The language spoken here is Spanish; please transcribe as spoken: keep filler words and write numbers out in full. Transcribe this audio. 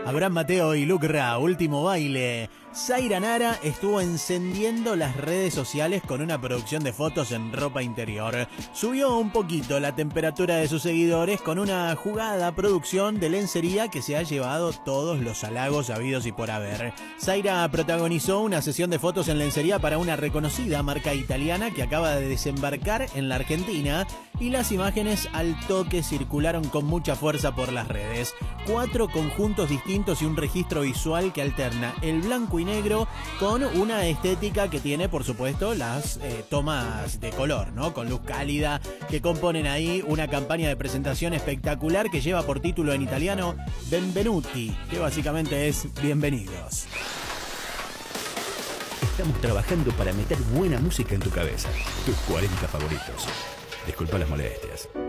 Abraham Mateo y Luke Ra, último baile. Zaira Nara estuvo encendiendo las redes sociales con una producción de fotos en ropa interior. Subió un poquito la temperatura de sus seguidores con una jugada producción de lencería que se ha llevado todos los halagos habidos y por haber. Zaira protagonizó una sesión de fotos en lencería para una reconocida marca italiana que acaba de desembarcar en la Argentina, y las imágenes al toque circularon con mucha fuerza por las redes. Cuatro conjuntos distintos y un registro visual que alterna el blanco y negro con una estética que tiene, por supuesto, las eh, tomas de color, ¿no? Con luz cálida, que componen ahí una campaña de presentación espectacular que lleva por título en italiano Benvenuti, que básicamente es bienvenidos. Estamos trabajando para meter buena música en tu cabeza. Tus cuarenta favoritos. Disculpa las molestias.